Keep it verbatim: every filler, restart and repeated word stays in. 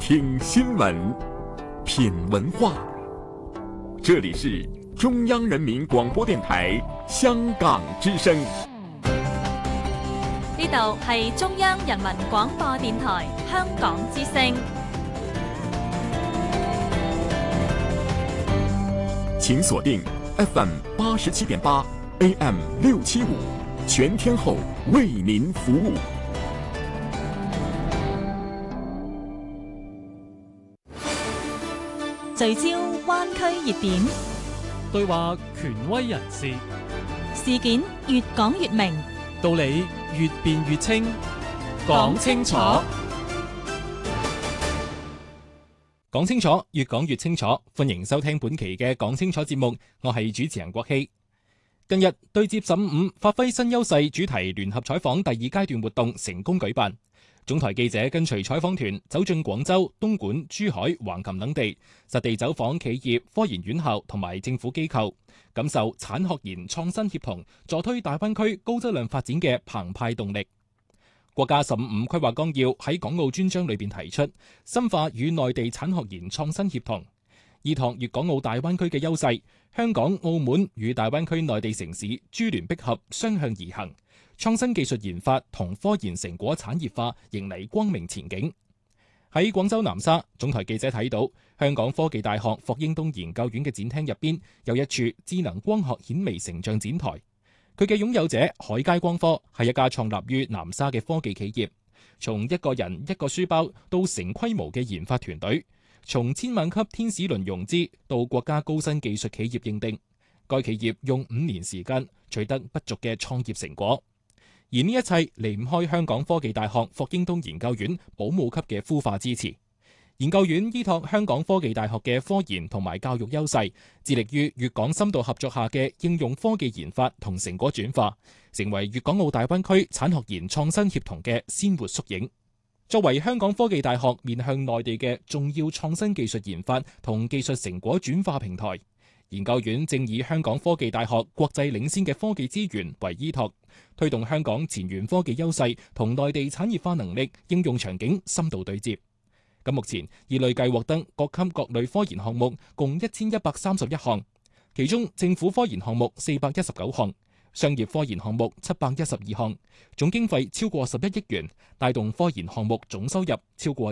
听新闻，品文化。这里是中央人民广播電台香港之聲。 呢度係中央人民廣播電台香港之聲。 請鎖定 F M 八十七點八 A M 六七五，全天候為您服務。 聚焦灣區熱點， 對話權威人士， 事件越講越明， 道理越辯越清，講清楚，講清楚，越講越清楚。歡迎收聽本期嘅講清楚節目，我係主持人國希。近日對接十五發揮新優勢主題聯合採訪第二階段活動成功舉辦。總台記者跟隨採訪團走進廣州、東莞、珠海、橫琴等地，實地走訪企業、科研院校同埋政府機構，感受產學研創新協同助推大灣區高質量發展嘅澎湃動力。國家十五規劃綱要喺港澳專章裏邊提出，深化與內地產學研創新協同，依託粵港澳大灣區嘅優勢，香港、澳門與大灣區內地城市珠聯璧合，雙向而行。創新技術研發同科研成果產業化迎嚟光明前景。喺廣州南沙，總台記者睇到香港科技大學霍英東研究院嘅展廳入邊有一處智能光學顯微成像展台。佢嘅擁有者海佳光科係一家創立於南沙嘅科技企業，從一個人一個書包到成規模嘅研發團隊，從千萬級天使輪融資到國家高新技術企業認定，該企業用五年時間取得不俗嘅創業成果。而呢一切離唔開香港科技大學霍英東研究院保姆級嘅孵化支持。研究院依託香港科技大學嘅科研同埋教育優勢，致力於粵港深度合作下嘅應用科技研發同成果轉化，成為粵港澳大灣區產學研創新協同嘅鮮活縮影。作為香港科技大學面向內地嘅重要創新技術研發同技術成果轉化平台，研究院正以香港科技大學國際領先嘅科技資源為依託，推動香港前沿科技優勢同內地產業化能力應用場景深度對接。咁目前已累計獲得各級各類科研項目共一千一百三十一項，其中政府科研項目四百一十九項，商業科研項目七百一十二項，總經費超過十一億元，帶動科研項目總收入超過